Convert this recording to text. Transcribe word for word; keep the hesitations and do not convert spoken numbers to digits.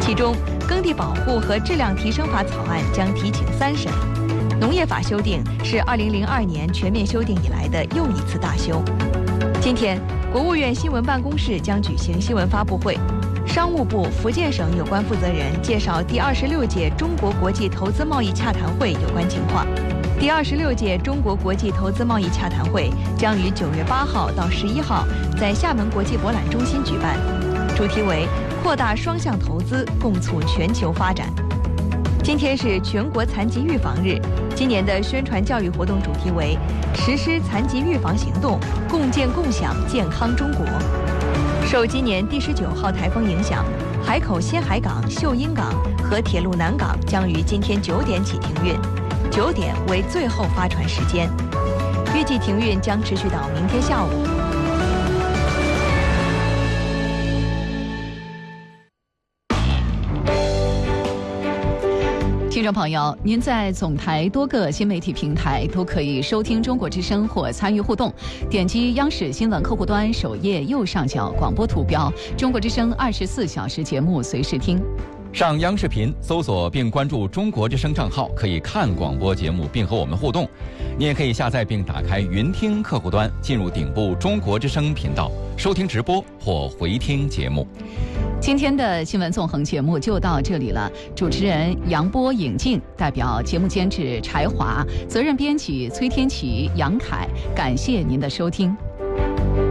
其中，耕地保护和质量提升法草案将提请三审。农业法修订是二零零二年全面修订以来的又一次大修。今天，国务院新闻办公室将举行新闻发布会，商务部、福建省有关负责人介绍第二十六届中国国际投资贸易洽谈会有关情况。第二十六届中国国际投资贸易洽谈会将于九月八号到十一号在厦门国际博览中心举办，主题为扩大双向投资，共促全球发展。今天是全国残疾预防日，今年的宣传教育活动主题为实施残疾预防行动，共建共享健康中国。受今年第十九号台风影响，海口新海港、秀英港和铁路南港将于今天九点起停运，九点为最后发船时间，预计停运将持续到明天下午。 听众朋友，您在总台多个新媒体平台都可以收听中国之声或参与互动，点击央视新闻客户端首页右上角广播图标，中国之声二十四小时节目随时听。 上央视频搜索并关注中国之声账号，可以看广播节目并和我们互动。你也可以下载并打开云听客户端，进入顶部中国之声频道，收听直播或回听节目。 今天的新闻纵横节目就到这里了，主持人杨波、尹静，代表节目监制柴华，责任编辑崔天琪、杨凯，感谢您的收听。